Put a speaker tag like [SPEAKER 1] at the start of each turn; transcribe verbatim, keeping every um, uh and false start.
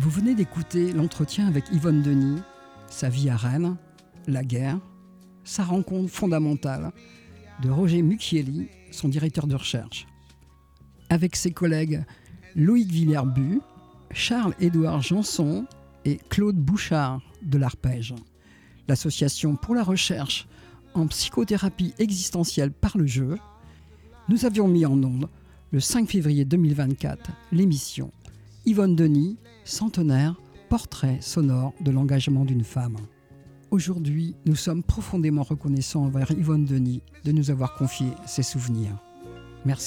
[SPEAKER 1] Vous venez d'écouter l'entretien avec Yvonne Denis, sa vie à Rennes, la guerre, sa rencontre fondamentale de Roger Mucchielli, son directeur de recherche. Avec ses collègues Loïc Villers-Bu, Charles-Édouard Janson et Claude Bouchard de l'Arpège, l'association pour la recherche en psychothérapie existentielle par le jeu, nous avions mis en onde le cinq février deux mille vingt-quatre l'émission Yvonne Denis, centenaire, portrait sonore de l'engagement d'une femme. Aujourd'hui, nous sommes profondément reconnaissants envers Yvonne Denis de nous avoir confié ses souvenirs.